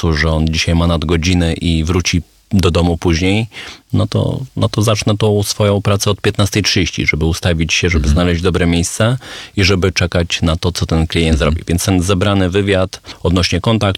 czasu, że on dzisiaj ma nadgodziny i wróci do domu później, no to zacznę tą swoją pracę od 15:30, żeby ustawić się, żeby znaleźć dobre miejsce i żeby czekać na to, co ten klient zrobi. Więc ten zebrany wywiad odnośnie kontaktu,